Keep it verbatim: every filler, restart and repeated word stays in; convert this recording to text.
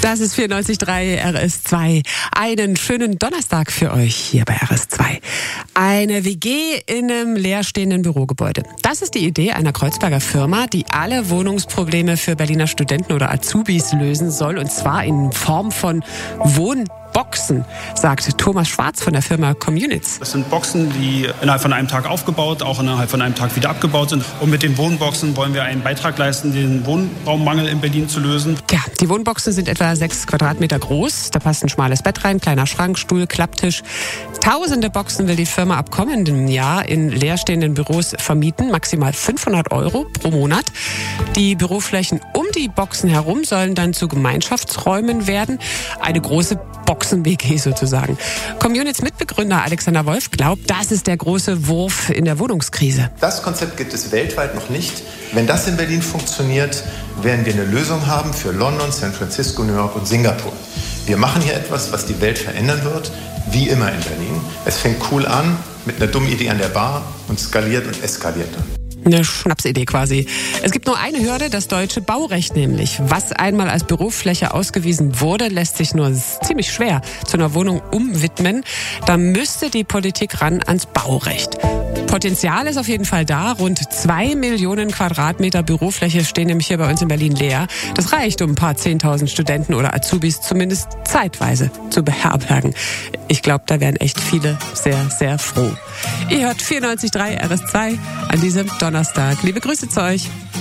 Das ist vierundneunzig Komma drei R S zwei. Einen schönen Donnerstag für euch hier bei R S zwei. Eine W G in einem leerstehenden Bürogebäude. Das ist die Idee einer Kreuzberger Firma, die alle Wohnungsprobleme für Berliner Studenten oder Azubis lösen soll. Und zwar in Form von Wohnboxen, sagt Thomas Schwarz von der Firma Communits. Das sind Boxen, die innerhalb von einem Tag aufgebaut, auch innerhalb von einem Tag wieder abgebaut sind. Und mit den Wohnboxen wollen wir einen Beitrag leisten, den Wohnraummangel in Berlin zu lösen. Ja, die Wohnboxen sind etwa sechs Quadratmeter groß. Da passt ein schmales Bett rein, kleiner Schrank, Stuhl, Klapptisch. Tausende Boxen will die Firma ab kommendem Jahr in leerstehenden Büros vermieten. Maximal fünfhundert Euro pro Monat. Die Büroflächen um die Boxen herum sollen dann zu Gemeinschaftsräumen werden. Eine große Boxen-W G sozusagen. Communits Mitbegründer Alexander Wolf glaubt, das ist der große Wurf in der Wohnungskrise. Das Konzept gibt es weltweit noch nicht. Wenn das in Berlin funktioniert, werden wir eine Lösung haben für London, San Francisco, New York und Singapur. Wir machen hier etwas, was die Welt verändern wird, wie immer in Berlin. Es fängt cool an, mit einer dummen Idee an der Bar und skaliert und eskaliert dann. Eine Schnapsidee quasi. Es gibt nur eine Hürde, das deutsche Baurecht nämlich. Was einmal als Bürofläche ausgewiesen wurde, lässt sich nur ziemlich schwer zu einer Wohnung umwidmen. Da müsste die Politik ran ans Baurecht. Potenzial ist auf jeden Fall da. Rund zwei Millionen Quadratmeter Bürofläche stehen nämlich hier bei uns in Berlin leer. Das reicht, um ein paar zehntausend Studenten oder Azubis zumindest zeitweise zu beherbergen. Ich glaube, da wären echt viele sehr, sehr froh. Ihr hört vierundneunzig Komma drei R S zwei an diesem Donnerstag. Liebe Grüße zu euch.